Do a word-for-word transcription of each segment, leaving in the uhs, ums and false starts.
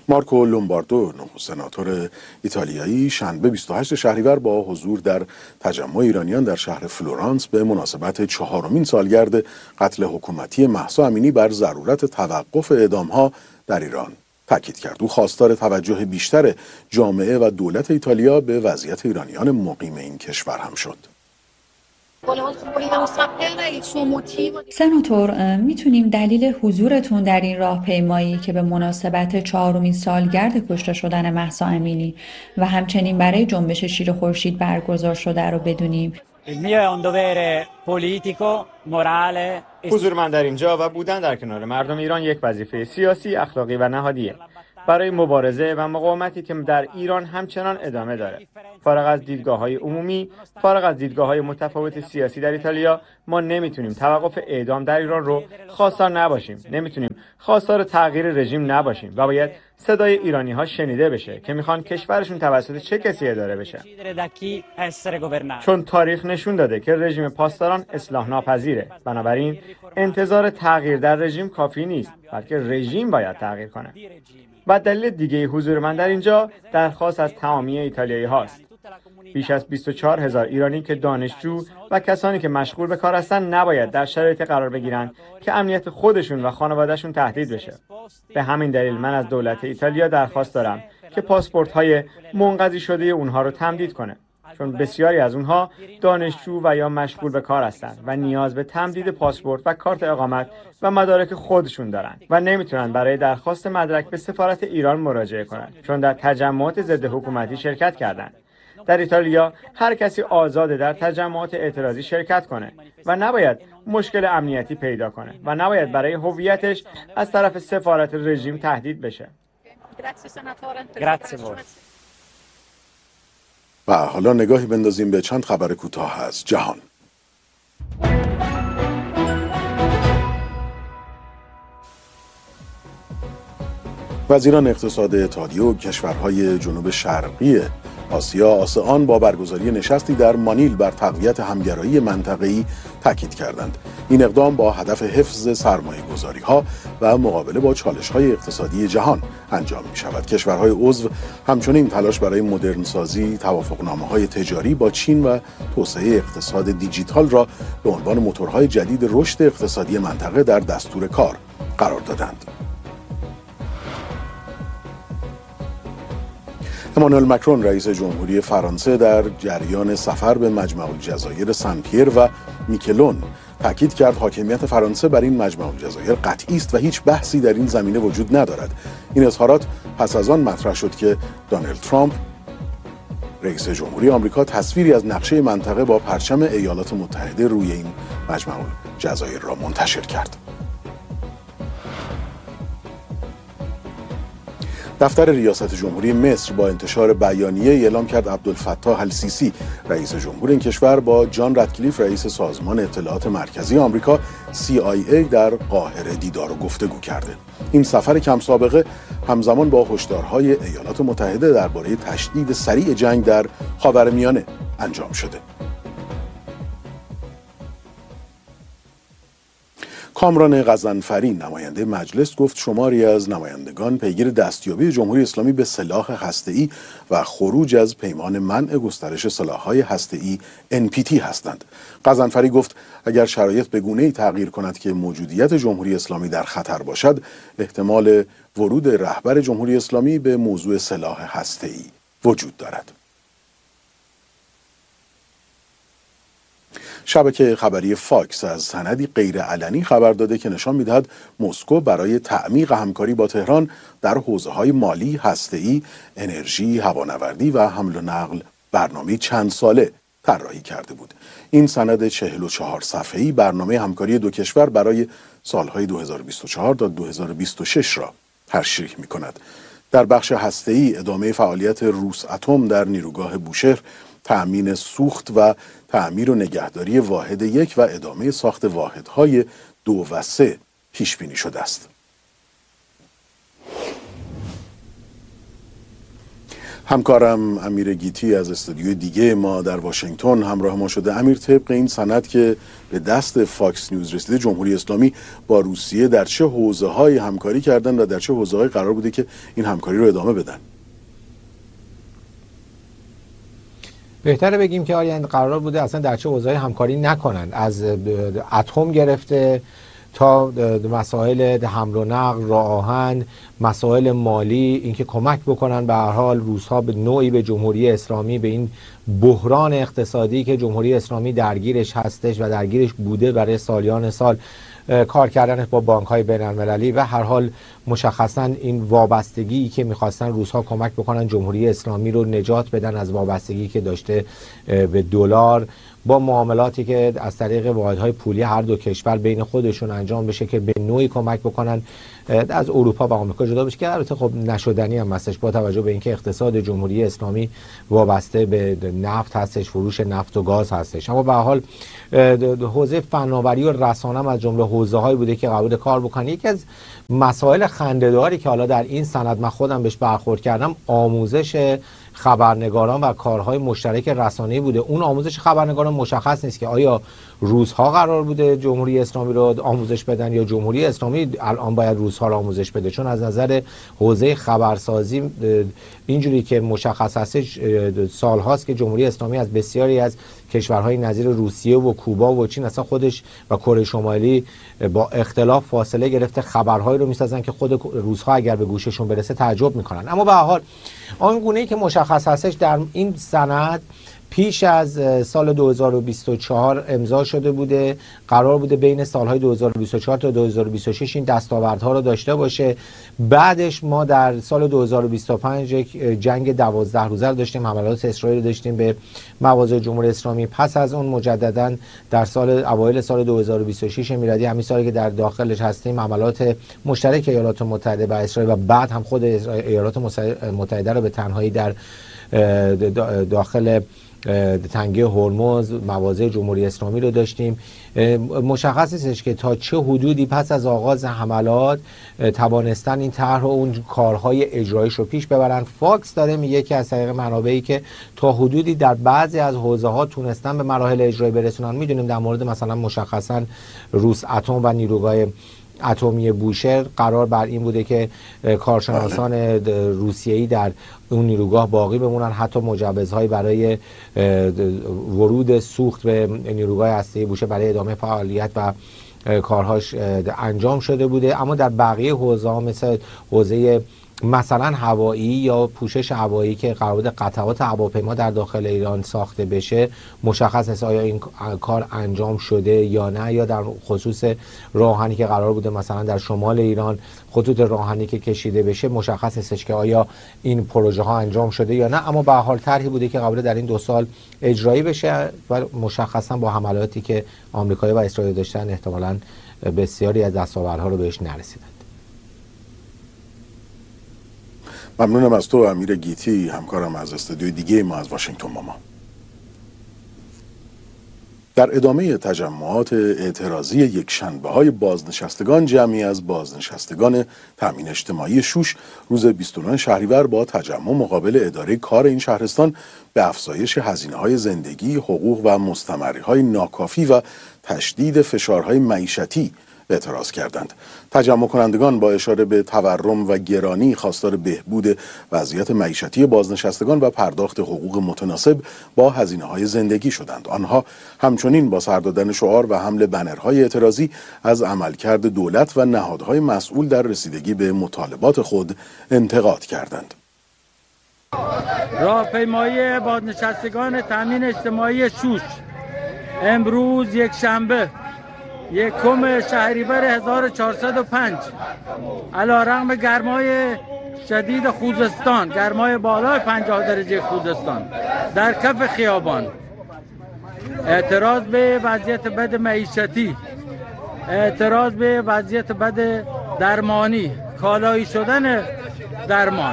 مارکو لومباردو، نخست سناتور ایتالیایی، شنبه بیست و هشتم شهریور با حضور در تجمع ایرانیان در شهر فلورانس به مناسبت چهارمین سالگرد قتل حکومتی مهسا امینی بر ضرورت توقف اعدام‌ها در ایران تاکید کرد. او خواستار توجه بیشتر جامعه و دولت ایتالیا به وضعیت ایرانیان مقیم این کشور هم شد. سناتور، میتونیم دلیل حضورتون در این راهپیمایی که به مناسبت چهارمین سالگرد کشته شدن مهسا امینی و همچنین برای جنبش شیر خورشید برگزار شده رو بدونیم؟ حضور من در اینجا و بودن در کنار مردم ایران یک وظیفه سیاسی، اخلاقی و نهادیه برای مبارزه و مقاومتی که در ایران همچنان ادامه داره. فارغ از دیدگاه‌های عمومی، فارغ از دیدگاه‌های متفاوت سیاسی در ایتالیا، ما نمیتونیم توقف اعدام در ایران رو خواستار نباشیم. نمیتونیم خواستار تغییر رژیم نباشیم و باید صدای ایرانی‌ها شنیده بشه که میخوان کشورشون توسط چه کسی اداره بشه. چون تاریخ نشون داده که رژیم پاسداران اصلاح ناپذیره. بنابراین انتظار تغییر در رژیم کافی نیست، بلکه رژیم باید تغییر کنه. و دلیل دیگه حضور من در اینجا درخواست از تمامی ایتالیایی هاست. بیش از بیست و چهار هزار ایرانی که دانشجو و کسانی که مشغول به کار هستند نباید در شرایطی قرار بگیرند که امنیت خودشون و خانوادهشون تهدید بشه. به همین دلیل من از دولت ایتالیا درخواست دارم که پاسپورت های منقضی شده اونها رو تمدید کنه، چون بسیاری از اونها دانشجو و یا مشغول به کار هستند و نیاز به تمدید پاسپورت و کارت اقامت و مدارک خودشون دارن و نمیتونن برای درخواست مدرک به سفارت ایران مراجعه کنند، چون در تجمعات ضد حکومتی شرکت کردند. در ایتالیا هر کسی آزاده در تجمعات اعتراضی شرکت کنه و نباید مشکل امنیتی پیدا کنه و نباید برای هویتش از طرف سفارت رژیم تهدید بشه. و حالا نگاهی بندازیم به چند خبر کوتاه از جهان. وزیران اقتصاد اتحادیه و کشورهای جنوب شرقی آسیا آسئان با برگزاری نشستی در مانیل بر تقویت همگرایی منطقه‌ای تاکید کردند. این اقدام با هدف حفظ سرمایه‌گذاری‌ها و مقابله با چالش‌های اقتصادی جهان انجام می‌شود. کشورهای عضو همچنین تلاش برای مدرنسازی توافقنامه‌های تجاری با چین و توسعه اقتصاد دیجیتال را به عنوان موتورهای جدید رشد اقتصادی منطقه در دستور کار قرار دادند. امانوئل مکرون رئیس جمهوری فرانسه در جریان سفر به مجمع الجزایر سن پیر و میکلون تاکید کرد حاکمیت فرانسه بر این مجمع الجزایر قطعی است و هیچ بحثی در این زمینه وجود ندارد. این اظهارات پس از آن مطرح شد که دونالد ترامپ رئیس جمهوری آمریکا تصویری از نقشه منطقه با پرچم ایالات متحده روی این مجمع الجزایر را منتشر کرد. دفتر ریاست جمهوری مصر با انتشار بیانیه اعلام کرد عبدالفتاح السیسی رئیس جمهور این کشور با جان رتکلیف رئیس سازمان اطلاعات مرکزی آمریکا سی آی ای در قاهره دیدار و گفتگو کرده. این سفر کم سابقه همزمان با هشدارهای ایالات متحده درباره تشدید سریع جنگ در خاورمیانه انجام شده. کامران غضنفری نماینده مجلس گفت شماری از نمایندگان پیگیر دستیابی جمهوری اسلامی به سلاح هسته‌ای و خروج از پیمان منع گسترش سلاح‌های هسته‌ای ان پی تی هستند. غضنفری گفت اگر شرایط به گونه‌ای تغییر کند که موجودیت جمهوری اسلامی در خطر باشد، احتمال ورود رهبر جمهوری اسلامی به موضوع سلاح هسته‌ای وجود دارد. شبکه خبری فاکس از سندی غیرعلنی خبر داده که نشان می‌دهد مسکو برای تعمیق همکاری با تهران در حوزه‌های مالی، هسته‌ای، انرژی، هوانوردی و حمل و نقل برنامه چند ساله طراحی کرده بود. این سند چهل و چهار صفحه‌ای برنامه همکاری دو کشور برای سالهای دو هزار و بیست و چهار تا دو هزار و بیست و شش را تشریح می‌کند. در بخش هسته‌ای ادامه فعالیت روس اتم در نیروگاه بوشهر، تأمین سوخت و تعمیر و نگهداری واحد یک و ادامه ساخت واحدهای دو و سه پیش بینی شده است. همکارم امیر گیتی از استودیوی دیگه ما در واشنگتن همراه ما شده. امیر، طبق این سند که به دست فاکس نیوز رسیده، جمهوری اسلامی با روسیه در چه حوزه‌هایی همکاری کردن و در چه حوزه‌هایی قرار بوده که این همکاری رو ادامه بدن؟ بهتره بگیم که آیا قرار بوده اصلا در چه حوزه‌ای همکاری نکنن، از اتم گرفته تا مسائل حمل و نقل، راه آهن، مسائل مالی، اینکه کمک بکنن به هر حال روس‌ها به نوعی به جمهوری اسلامی، به این بحران اقتصادی که جمهوری اسلامی درگیرش هستش و درگیرش بوده برای سالیان سال، کار کردن با بانک‌های بین‌المللی و هر حال مشخصاً این وابستگی که می‌خواستن روس‌ها کمک بکنن جمهوری اسلامی رو نجات بدن از وابستگی که داشته به دلار، با معاملاتی که از طریق واحدهای پولی هر دو کشور بین خودشون انجام بشه که به نوعی کمک بکنن از اروپا و آمریکا جدا بشه، که البته خب نشدنی هم هستش با توجه به اینکه اقتصاد جمهوری اسلامی وابسته به نفت هستش، فروش نفت و گاز هستش. اما به هر حال حوزه فناوری و رسانه هم از جمله حوزه‌هایی بوده که قرار کار بکنن. یکی از مسائل خنده‌داری که حالا در این سند من خودم بهش برخورد کردم، آموزش خبرنگاران و کارهای مشترک رسانه‌ای بوده. اون آموزش خبرنگاران مشخص نیست که آیا روس‌ها قرار بوده جمهوری اسلامی رو آموزش بدن یا جمهوری اسلامی الان باید روس‌ها رو آموزش بده، چون از نظر حوزه خبرسازی اینجوری که مشخص هستش سال‌هاست که جمهوری اسلامی از بسیاری از کشورهای نظیر روسیه و کوبا و چین اصلا خودش و کره شمالی با اختلاف فاصله گرفته خبرهایی رو میسازن که خود روس‌ها اگر به گوششون برسه تعجب میکنن. اما به هر حال آن گونه‌ای که مشخص هستش در این سند پیش از سال دو هزار و بیست و چهار امضا شده بوده، قرار بوده بین سالهای دو هزار و بیست و چهار تا دو هزار و بیست و شش این دستاوردها رو داشته باشه. بعدش ما در سال دو هزار و بیست و پنج یک جنگ دوازده روزه رو داشتیم، حملات اسرائیل داشتیم به مواضع جمهوری اسلامی. پس از اون مجددا در سال اوایل سال دو هزار و بیست و شش میلادی، همین سالی که در داخلش هستیم، حملات مشترک ایالات متحده و اسرائیل و بعد هم خود ایالات متحده رو به تنهایی در داخل تنگه هرمز مواضع جمهوری اسلامی رو داشتیم. مشخص است که تا چه حدودی پس از آغاز حملات توانستن این طرح و اون کارهای اجرایش رو پیش ببرن. فاکس داره میگه که از طریق منابعی که تا حدودی در بعضی از حوزه ها تونستن به مراحل اجرایی برسونن. میدونیم در مورد مثلا مشخصا روس اتم و نیروگاه اتمی بوشهر قرار بر این بوده که کارشناسان روسیه‌ای در اون نیروگاه باقی بمونن، حتی مجوزهایی برای ورود سوخت به نیروگاه هسته‌ای بوشهر برای ادامه فعالیت و کارهاش انجام شده بوده. اما در بقیه حوزه‌ها مثل حوزه مثلا هوایی یا پوشش هوایی که قرار بود قطعات هواپیما در داخل ایران ساخته بشه، مشخص است آیا این کار انجام شده یا نه، یا در خصوص راهنی که قرار بوده مثلا در شمال ایران خطوط راهنی که کشیده بشه، مشخص است که آیا این پروژه ها انجام شده یا نه. اما به هر حال طرحی بوده که قرار در این دو سال اجرایی بشه و مشخصا با حملاتی که آمریکایی و اسرائیل داشتن احتمالاً بسیاری از دستاوردها رو بهش نرسیدن. ممنونم از تو امیر گیتی، همکارم از استودیوی دیگه ما از واشنگتن ماما. در ادامه تجمعات اعتراضی یک شنبه های بازنشستگان، جمعی از بازنشستگان تامین اجتماعی شوش روز بیست و نه شهریور با تجمع مقابل اداره کار این شهرستان به افزایش هزینه های زندگی، حقوق و مستمری های ناکافی و تشدید فشارهای معیشتی اعتراض کردند. تجمع کنندگان با اشاره به تورم و گرانی خواستار بهبود وضعیت معیشتی بازنشستگان و پرداخت حقوق متناسب با هزینه‌های زندگی شدند. آنها همچنین با سر دادن شعار و حمل بنرهای اعتراضی از عملکرد دولت و نهادهای مسئول در رسیدگی به مطالبات خود انتقاد کردند. راهپیمایی بازنشستگان تامین اجتماعی شوش امروز یک شنبه یکم شهریور هزار و چهارصد و پنج علیرغم گرمای شدید خوزستان، گرمای بالای پنجاه درجه خوزستان، در کف خیابان اعتراض به وضعیت بد معیشتی، اعتراض به وضعیت بد درمانی، کالایی شدن درمان،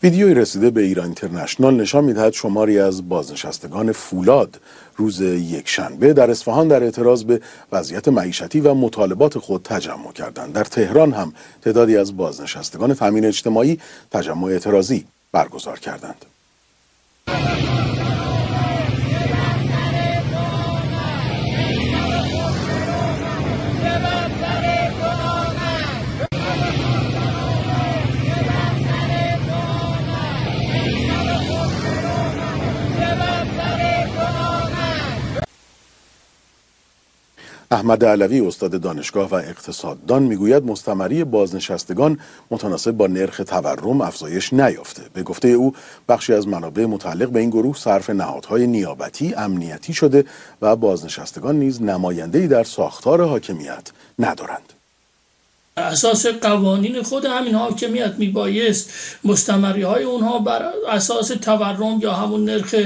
ویدیویی رسیده به ایران اینترنشنال نشان می‌دهد شماری از بازنشستگان فولاد روز یکشنبه در اصفهان در اعتراض به وضعیت معیشتی و مطالبات خود تجمع کردند. در تهران هم تعدادی از بازنشستگان تامین اجتماعی تجمع اعتراضی برگزار کردند. احمد علوی استاد دانشگاه و اقتصاددان میگوید مستمری بازنشستگان متناسب با نرخ تورم افزایش نیافته. به گفته او بخشی از منابع متعلق به این گروه صرف نهادهای نیابتی امنیتی شده و بازنشستگان نیز نماینده‌ای در ساختار حاکمیت ندارند. اساس قوانین خود همین حاکمیت میبایست مستمری های اونها بر اساس تورم یا همون نرخ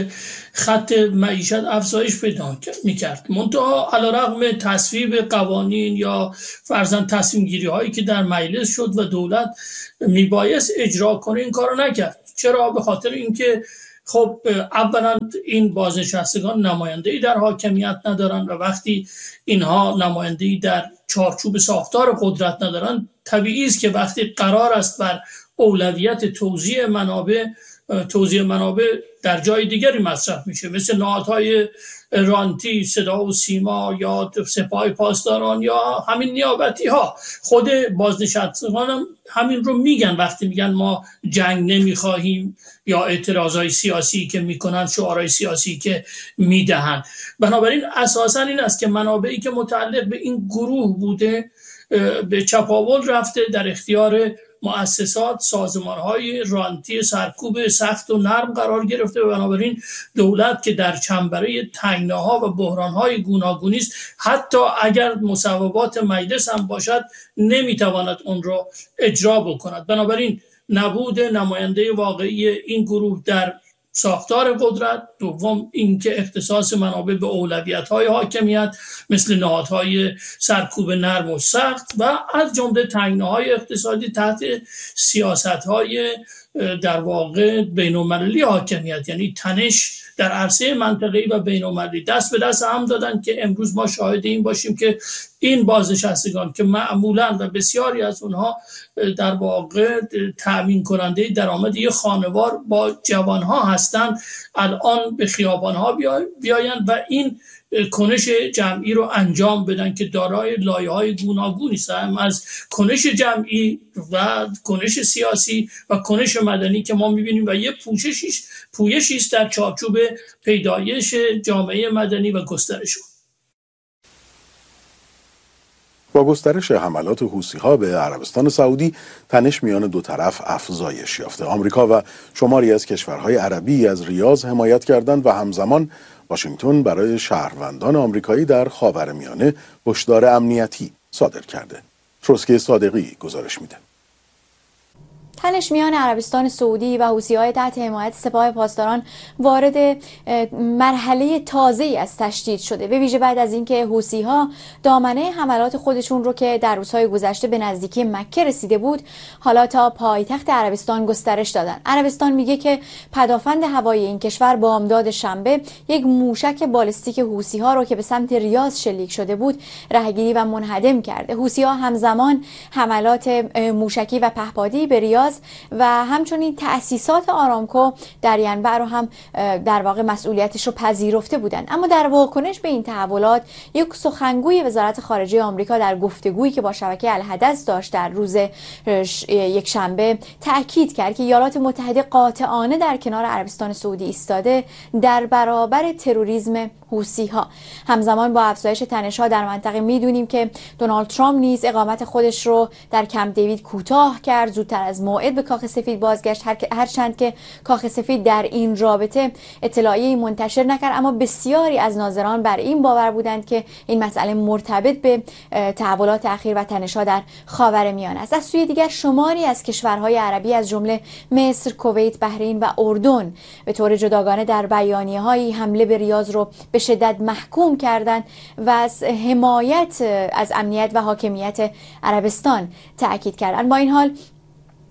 خط معیشت افزایش پیدا میکرد. منتها علیرغم تصویب قوانین یا فرضاً تصمیم گیری هایی که در مجلس شد و دولت میبایست اجرا کنه این کارو نکرد. چرا؟ به خاطر اینکه خب اولا این بازنشستگان نماینده‌ای در حاکمیت ندارن و وقتی اینها نماینده‌ای در چارچوب ساختار قدرت ندارن طبیعی است که وقتی قرار است بر اولویت توزیع منابع توزیع منابع در جای دیگری مصرف میشه، مثل نهادهای رانتی، صدا و سیما یا سپاه پاسداران یا همین نیابتی ها. خود بازنشستگان هم همین رو میگن وقتی میگن ما جنگ نمیخواهیم یا اعتراضای سیاسی که میکنن، شعارهای سیاسی که میدهن. بنابراین اساسا این است که منابعی که متعلق به این گروه بوده به چپاول رفته، در اختیار مؤسسات، سازمان‌های رانتی سرکوب سخت و نرم قرار گرفته و بنابراین دولت که در چنبره تنگناها و بحران‌های گوناگونی است، حتی اگر مصوبات مجلس هم باشد نمیتواند اون را اجرا بکند. بنابراین نبود نماینده واقعی این گروه در ساختار قدرت، دوم اینکه اختصاص منابع به اولویت‌های حاکمیت مثل نهادهای سرکوب نرم و سخت و از جمله تنگناهای اقتصادی تحت سیاست‌های در واقع بین‌المللی حاکمیت، یعنی تنش در عرصه منطقه‌ای و بین‌المللی دست به دست هم دادن که امروز ما شاهد این باشیم که این بازنشستگان که معمولاً و بسیاری از اونها در واقع تامین کننده درآمد یک خانوار با جوانها هستند، الان به خیابانها بیایند و این کنش جمعی رو انجام بدن که دارای لایه‌های گوناگونی است، هم از کنش جمعی و کنش سیاسی و کنش مدنی که ما می‌بینیم و یه پوششی پویشی است در چارچوب پیدایش جامعه مدنی و گسترش اون. با گسترش حملات حوثی‌ها به عربستان سعودی، تنش میان دو طرف افزایش یافته. آمریکا و شماری از کشورهای عربی از ریاض حمایت کردند و همزمان واشنگتن برای شهروندان آمریکایی در خاورمیانه هشدار امنیتی صادر کرده. تروسکی صادقی گزارش میده. تنش میان عربستان سعودی و حوثی‌های تحت حمایت سپاه پاسداران وارد مرحله تازه‌ای از تشدید شده، به ویژه بعد از اینکه حوثی‌ها دامنه حملات خودشون رو که در روزهای گذشته به نزدیکی مکه رسیده بود حالا تا پایتخت عربستان گسترش دادن. عربستان میگه که پدافند هوایی این کشور بامداد شنبه یک موشک بالستیک حوثی‌ها رو که به سمت ریاض شلیک شده بود رهگیری و منهدم کرده. حوثی‌ها همزمان حملات موشکی و پهپادی به ریاض و همچنین تأسیسات آرامکو در ینبع رو هم در واقع مسئولیتش رو پذیرفته بودند. اما در واکنش به این تحولات یک سخنگوی وزارت خارجه آمریکا در گفتگویی که با شبکه الحدث داشت در روز یک شنبه تأکید کرد که ایالات متحده قاطعانه در کنار عربستان سعودی ایستاده در برابر تروریسم حوثی‌ها. همزمان با افزایش تنش‌ها در منطقه می‌دونیم که دونالد ترامپ نیز اقامت خودش رو در کمپ دیوید کوتاه کرد، زودتر از موعد به کاخ سفید بازگشت، هرچند که کاخ سفید در این رابطه اطلاعیه‌ای منتشر نکرد، اما بسیاری از ناظران بر این باور بودند که این مسئله مرتبط به تحولات اخیر و تنش‌ها در خاورمیانه است. از سوی دیگر شماری از کشورهای عربی از جمله مصر، کویت، بحرین و اردن به طور جداگانه در بیانیه‌های حمله به ریاض رو به شدت محکوم کردند و از حمایت از امنیت و حاکمیت عربستان تأکید کردند. با این حال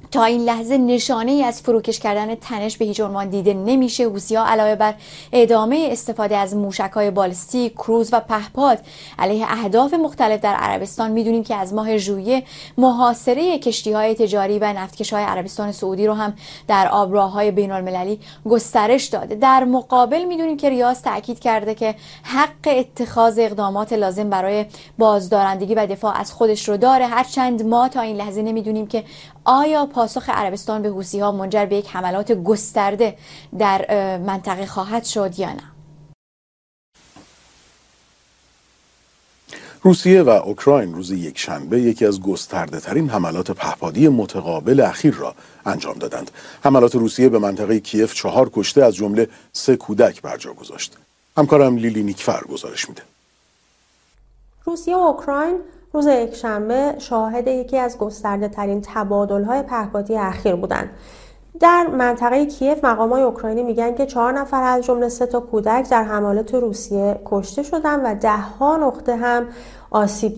تا این لحظه نشانه ای از فروکش کردن تنش به هیچ عنوان دیده نمیشه. حوثی‌ها علاوه بر ادامه استفاده از موشک‌های بالستیک، کروز و پهپاد علیه اهداف مختلف در عربستان، میدونیم که از ماه ژوئیه محاصره کشتی‌های تجاری و نفتکش‌های عربستان سعودی رو هم در آبراه‌های بین‌المللی گسترش داده. در مقابل میدونیم که ریاض تاکید کرده که حق اتخاذ اقدامات لازم برای بازدارندگی و دفاع از خودش رو داره، هرچند ما تا این لحظه نمیدونیم که آیا پاسخ عربستان به حوثی‌ها منجر به یک حملات گسترده در منطقه خواهد شد یا نه. روسیه و اوکراین روز یکشنبه یکی از گسترده ترین حملات پهپادی متقابل اخیر را انجام دادند. حملات روسیه به منطقه کیف چهار کشته از جمله سه کودک بر جا گذاشت. همکارم لیلی نیکفر گزارش میده. روسیه و اوکراین روز یکشنبه شاهد یکی از گسترده ترین تبادل‌های پهپادی اخیر بودند. در منطقه کیف مقامات اوکراینی میگن که چهار نفر از جمله سه تا کودک در حملات روسیه کشته شدند و ده ها نقطه هم آسیب